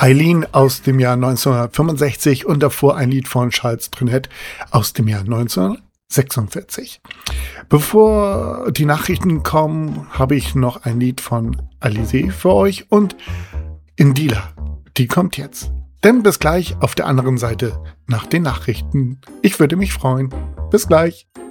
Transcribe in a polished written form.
Eileen aus dem Jahr 1965 und davor ein Lied von Charles Trenet aus dem Jahr 1946. Bevor die Nachrichten kommen, habe ich noch ein Lied von Alizée für euch und Indila. Die kommt jetzt. Denn bis gleich auf der anderen Seite nach den Nachrichten. Ich würde mich freuen. Bis gleich.